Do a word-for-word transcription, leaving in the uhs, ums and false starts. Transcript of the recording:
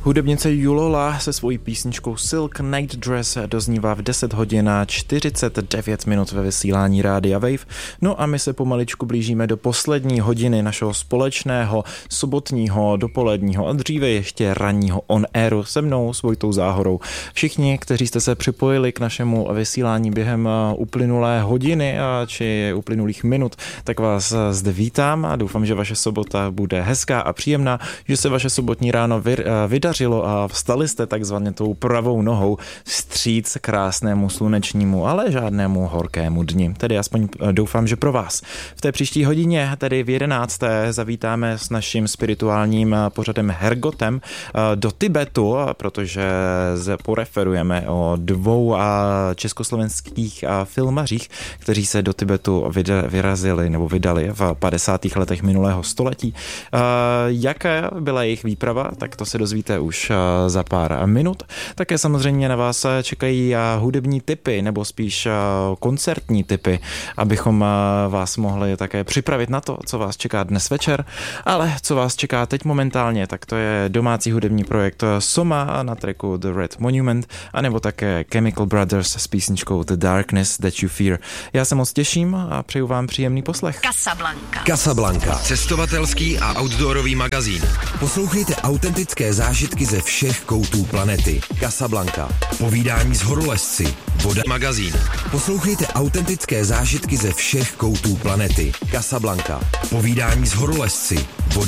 Hudebnice Julola se svojí písničkou Silk Night Dress doznívá v deset hodin a čtyřicet devět minut ve vysílání Rádia Wave. No a my se pomaličku blížíme do poslední hodiny našeho společného sobotního, dopoledního a dříve ještě ranního on-airu se mnou, s Vojtou Záhorou. Všichni, kteří jste se připojili k našemu vysílání během uplynulé hodiny či uplynulých minut, tak vás zde vítám a doufám, že vaše sobota bude hezká a příjemná, že se vaše sobotní ráno vydařilo a vstali jste takzvaně tou pravou nohou vstříc krásnému slunečnímu, ale žádnému horkému dni. Tedy aspoň doufám, že pro vás. V té příští hodině, tedy v jedenácté, zavítáme s naším spirituálním pořadem Hergotem do Tibetu, protože poreferujeme o dvou československých filmařích, kteří se do Tibetu vyrazili nebo vydali v padesátých letech minulého století. Jaká byla jejich výprava, tak to se dozvíte už za pár minut. Také samozřejmě na vás čekají hudební tipy, nebo spíš koncertní tipy, abychom vás mohli také připravit na to, co vás čeká dnes večer. Ale co vás čeká teď momentálně, tak to je domácí hudební projekt Soma na tracku The Red Monument, anebo také Chemical Brothers s písničkou The Darkness That You Fear. Já se moc těším a přeju vám příjemný poslech. Casablanca. Casablanca. Cestovatelský a outdoorový magazín. Poslouchejte autentické zážitky ze všech koutů planety. Casablanca. Povídání s horolezci. Voda magazín. Poslouchejte autentické zážitky ze všech koutů planety. Casablanca. Povídání s horolezci. Voda